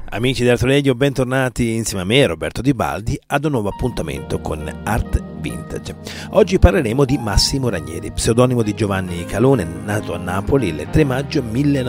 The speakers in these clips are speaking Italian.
Amici di Arte Radio, bentornati insieme a me, Roberto Di Baldi, ad un nuovo appuntamento con Art Vintage. Oggi parleremo di Massimo Ranieri, pseudonimo di Giovanni Calone, nato a Napoli il 3 maggio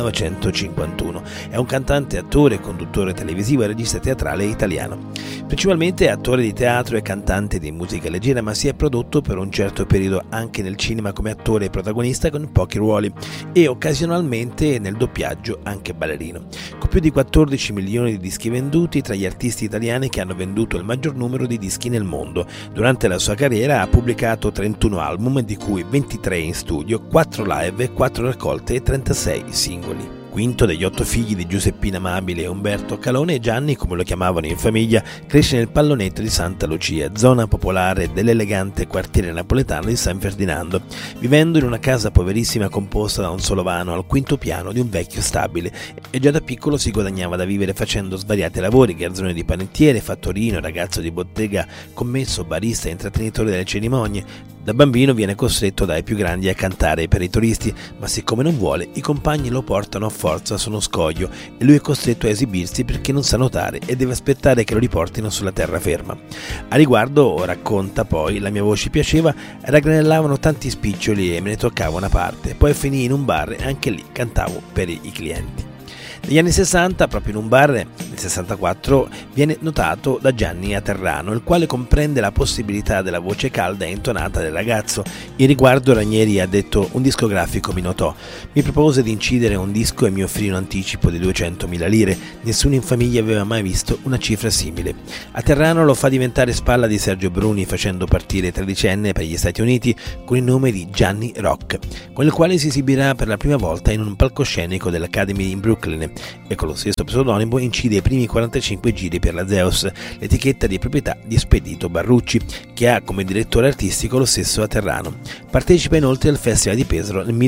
1951. È un cantante, attore, conduttore televisivo e regista teatrale italiano. Principalmente è attore di teatro e cantante di musica leggera, ma si è prodotto per un certo periodo anche nel cinema come attore e protagonista con pochi ruoli e occasionalmente nel doppiaggio anche ballerino. Con più di 14 milioni di dischi venduti, tra gli artisti italiani che hanno venduto il maggior numero di dischi nel mondo. Durante la sua carriera ha pubblicato 31 album, di cui 23 in studio, 4 live, 4 raccolte e 36 singoli. Quinto degli 8 figli di Giuseppina Amabile e Umberto Calone, Gianni, come lo chiamavano in famiglia, cresce nel pallonetto di Santa Lucia, zona popolare dell'elegante quartiere napoletano di San Ferdinando, vivendo in una casa poverissima composta da un solo vano al quinto piano di un vecchio stabile, e già da piccolo si guadagnava da vivere facendo svariati lavori: garzone di panettiere, fattorino, ragazzo di bottega, commesso, barista e intrattenitore delle cerimonie. Da bambino viene costretto dai più grandi a cantare per i turisti, ma siccome non vuole, i compagni lo portano a forza su uno scoglio e lui è costretto a esibirsi perché non sa nuotare e deve aspettare che lo riportino sulla terraferma. A riguardo racconta poi: la mia voce piaceva, raggranellavano tanti spiccioli e me ne toccava una parte, poi finì in un bar e anche lì cantavo per i clienti. Negli anni 60, proprio in un bar, nel 64, viene notato da Gianni Aterrano, il quale comprende la possibilità della voce calda e intonata del ragazzo. In riguardo Ranieri ha detto: un discografico mi notò, mi propose di incidere un disco e mi offrì un anticipo di 200.000 lire, nessuno in famiglia aveva mai visto una cifra simile. Aterrano lo fa diventare spalla di Sergio Bruni, facendo partire tredicenne per gli Stati Uniti con il nome di Gianni Rock, con il quale si esibirà per la prima volta in un palcoscenico dell'Academy in Brooklyn, e con lo stesso pseudonimo incide i primi 45 giri per la Zeus, l'etichetta di proprietà di Spedito Barrucci, che ha come direttore artistico lo stesso Aterrano. Partecipa inoltre al Festival di Pesaro nel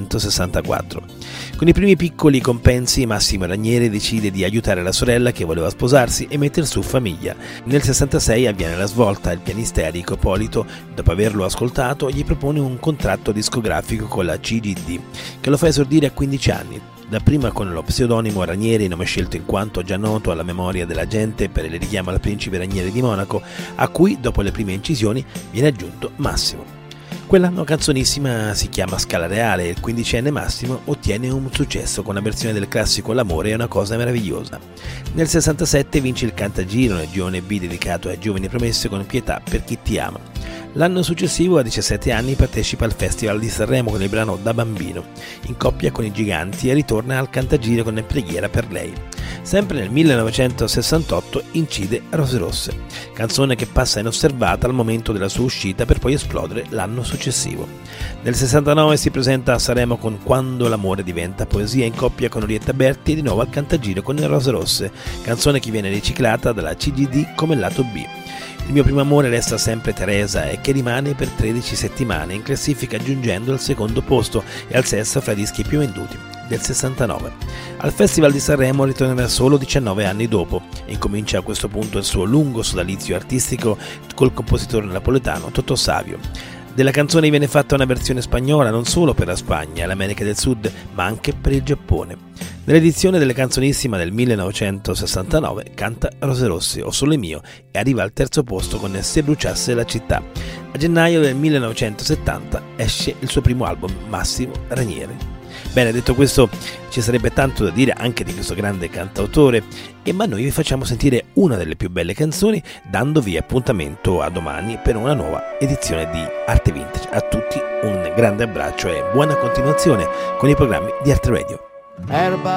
1964. Con i primi piccoli compensi Massimo Ranieri decide di aiutare la sorella che voleva sposarsi e metter su famiglia. Nel 66 avviene la svolta: il pianista Enrico Ippolito, dopo averlo ascoltato, gli propone un contratto discografico con la CGD, che lo fa esordire a 15 anni. Dapprima con lo pseudonimo Ranieri, nome scelto in quanto già noto alla memoria della gente per il richiamo al principe Ranieri di Monaco, a cui dopo le prime incisioni viene aggiunto Massimo. Quella canzonissima si chiama Scala Reale e il quindicenne Massimo ottiene un successo con la versione del classico L'amore è una cosa meravigliosa. Nel 67 vince il Cantagiro nel girone B dedicato ai giovani promesse con Pietà per chi ti ama. L'anno successivo, a 17 anni, partecipa al Festival di Sanremo con il brano Da bambino, in coppia con i Giganti, e ritorna al Cantagiro con Preghiera per lei. Sempre nel 1968 incide Rose rosse, canzone che passa inosservata al momento della sua uscita per poi esplodere l'anno successivo. Nel 69 si presenta a Sanremo con Quando l'amore diventa poesia, in coppia con Orietta Berti, e di nuovo al Cantagiro con Rose rosse, canzone che viene riciclata dalla CGD come lato B. Il mio primo amore resta sempre Teresa, e che rimane per 13 settimane in classifica, giungendo al secondo posto e al sesto fra i dischi più venduti del 69. Al Festival di Sanremo ritornerà solo 19 anni dopo e incomincia a questo punto il suo lungo sodalizio artistico col compositore napoletano Totò Savio. Della canzone viene fatta una versione spagnola non solo per la Spagna e l'America del Sud, ma anche per il Giappone. Nell'edizione delle canzonissima del 1969 canta Rose rosse, O sole mio, e arriva al terzo posto con Se bruciasse la città. A gennaio del 1970 esce il suo primo album, Massimo Ranieri. Bene, detto questo, ci sarebbe tanto da dire anche di questo grande cantautore, ma noi vi facciamo sentire una delle più belle canzoni, dandovi appuntamento a domani per una nuova edizione di Arte Vintage. A tutti un grande abbraccio e buona continuazione con i programmi di Arte Radio.